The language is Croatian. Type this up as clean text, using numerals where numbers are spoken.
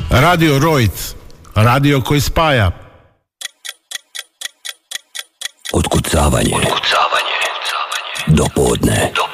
Radio Rojc, radio koji spaja. Otkucavanje. Do podne.